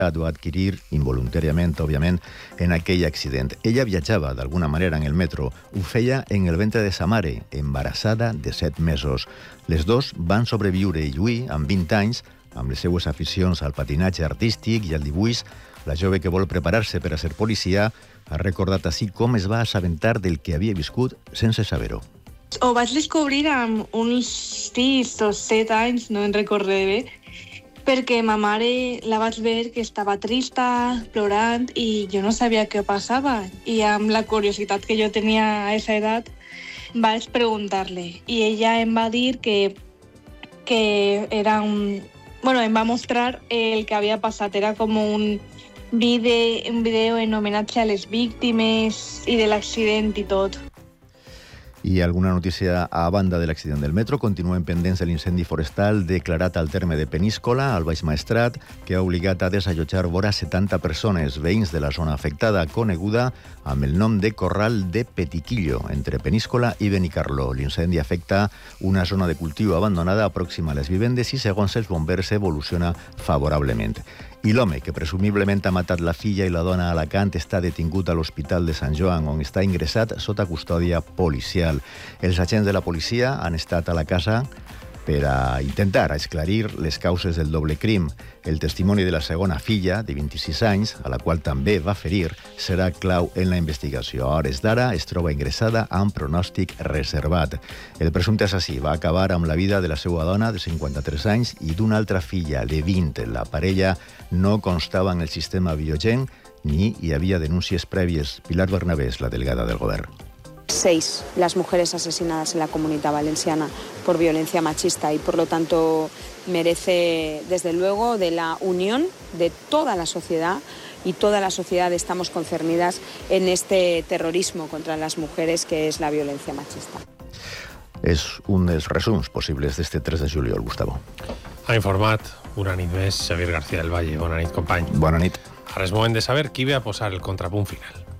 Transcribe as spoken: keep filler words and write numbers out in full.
va adquirir involuntàriament, òbviament, en aquell accident. Ella viatjava d'alguna manera en el metro. Ho feia en el ventre de sa mare, embarassada de set mesos. Les dos van sobreviure i avui, amb vint anys, amb les seues aficions al patinatge artístic i al dibuix, la jove que vol preparar-se per a ser policia ha recordat així com es va assabentar del que havia viscut sense saber-ho. Ho vaig descobrir amb uns sis o set anys, no en recordé bé, perquè ma mare la vaig veure que estava trista, plorant, i jo no sabia què passava. I amb la curiositat que jo tenia a aquesta edat, vaig preguntar-li. I ella em va dir que, que era un... Bueno, em va mostrar el que havia passat. Era com un vídeo, un vídeo en homenatge a les víctimes i de l'accident i tot. I alguna notícia a banda de l'accident del metro. Continuen pendents de l'incendi forestal declarat al terme de Peníscola, al Baix Maestrat, que ha obligat a desallotjar vora setanta persones, veïns de la zona afectada, coneguda amb el nom de Corral de Petiquillo, entre Peníscola i Benicarló. L'incendi afecta una zona de cultiu abandonada pròxima a les vivendes i, segons els bombers, evoluciona favorablement. I l'home, que presumiblement ha matat la filla i la dona a Alacant, està detingut a l'Hospital de Sant Joan, on està ingressat sota custòdia policial. Els agents de la policia han estat a la casa per a intentar esclarir les causes del doble crim. El testimoni de la segona filla, de vint-i-sis anys, a la qual també va ferir, serà clau en la investigació. A hores d'ara es troba ingressada amb pronòstic reservat. El presumpte assassí va acabar amb la vida de la seva dona, de cinquanta-tres anys, i d'una altra filla, de vint. La parella no constava en el sistema Biogen ni hi havia denúncies prèvies. Pilar Bernabé és la delegada del govern. Seis las mujeres asesinadas en la Comunidad Valenciana por violencia machista y, por lo tanto, merece, desde luego, de la unión de toda la sociedad, y toda la sociedad estamos concernidas en este terrorismo contra las mujeres que es la violencia machista. És un dels resums possibles d'este tres de juliol, Gustavo. Ha informat una nit més Xavier García del Valle. Bona nit, company. Bona nit. Ara és moment de saber qui ve a posar el contrapunt final.